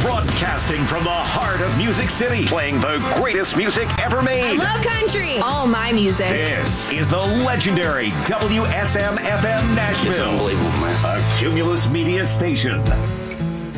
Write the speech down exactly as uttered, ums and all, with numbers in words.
Broadcasting from the heart of Music City, playing the greatest music ever made. I love country. All my music. This is the legendary W S M F M Nashville. It's unbelievable, man. A Cumulus Media station.